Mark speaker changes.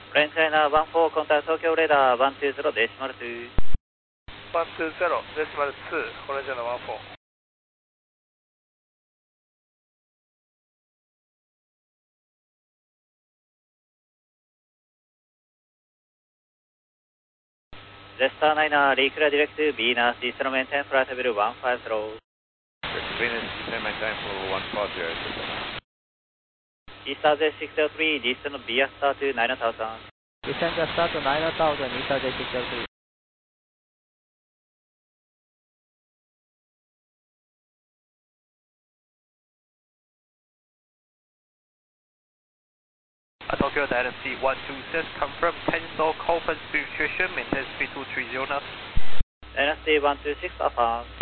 Speaker 1: Flight China 14 contact Tokyo radar 120 decimal 2
Speaker 2: 120 decimal 2 Flight China 14
Speaker 1: ジェスター9リークラディレクトビーナスイーストのメンテンフライトビル150
Speaker 3: Venus, descend maintain for 150.
Speaker 1: イースター J603 ディストのビアスター2 9000
Speaker 4: Descend the start to 9000, Eastern J603.
Speaker 2: Tokyo Dynasty 126, confirm cancel Copen situation, maintain speed 230 knots.
Speaker 1: Dynasty 126 affirm